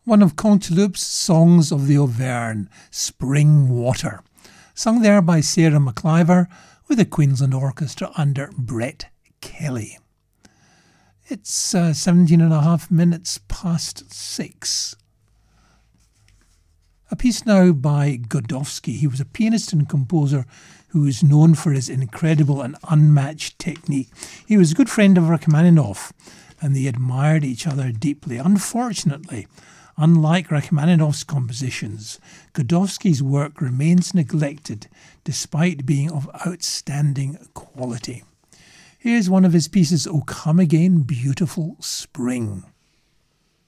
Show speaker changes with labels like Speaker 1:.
Speaker 1: one of Canteloup's Songs of the Auvergne, Spring Water, sung there by Sarah McIver with the Queensland Orchestra under Brett Kelly. It's 17 and a half minutes past 6. A piece now by Godofsky. He was a pianist and composer who is known for his incredible and unmatched technique. He was a good friend of Rachmaninoff, and they admired each other deeply. Unfortunately, unlike Rachmaninoff's compositions, Godofsky's work remains neglected despite being of outstanding quality. Here's one of his pieces, O Come Again, Beautiful Spring.